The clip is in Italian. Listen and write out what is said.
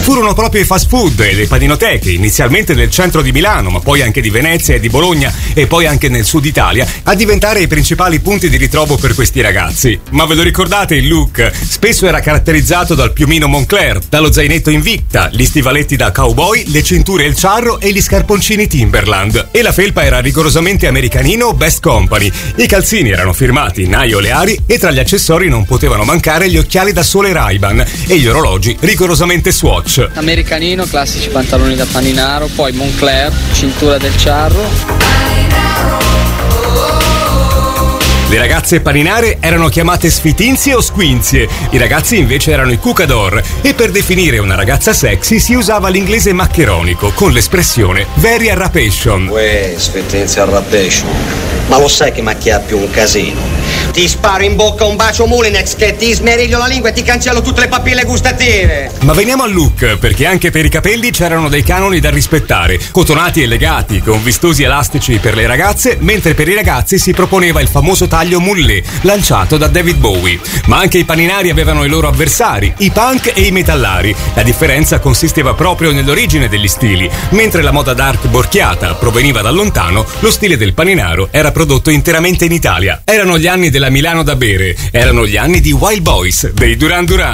Furono proprio i fast food e le paninoteche, inizialmente del centro di Milano, ma poi anche di Venezia e di Bologna e poi anche nel sud Italia, a diventare i principali punti di ritrovo per questi ragazzi. Ma ve lo ricordate il look? Spesso era caratterizzato dal piumino Moncler, dallo zainetto Invicta, gli stivaletti da cowboy, le cinture El Charro e gli scarponcini Timberland. E la felpa era rigorosamente americanino o Best Company. I calzini erano firmati Naio Leari e tra gli accessori non potevano mancare gli occhiali da sole Ray-Ban e gli orologi rigorosamente Swatch. Americanino, classici pantaloni da Paninaro, poi Moncler, cintura del Charro. Le ragazze paninare erano chiamate sfitinzie o squinzie, i ragazzi invece erano i cucador e per definire una ragazza sexy si usava l'inglese maccheronico con l'espressione very arrapation. Uè, sfitinzie arrapation. Ma lo sai che macchia più un casino? Ti sparo in bocca un bacio Mulinex che ti smeriglio la lingua e ti cancello tutte le papille gustative. Ma veniamo al look, perché anche per i capelli c'erano dei canoni da rispettare, cotonati e legati, con vistosi elastici per le ragazze, mentre per i ragazzi si proponeva il famoso taglio mullet, lanciato da David Bowie. Ma anche i paninari avevano i loro avversari, i punk e i metallari. La differenza consisteva proprio nell'origine degli stili. Mentre la moda dark borchiata proveniva da lontano, lo stile del paninaro era prodotto interamente in Italia. Erano gli anni della Milano da bere, erano gli anni di Wild Boys, dei Duran Duran.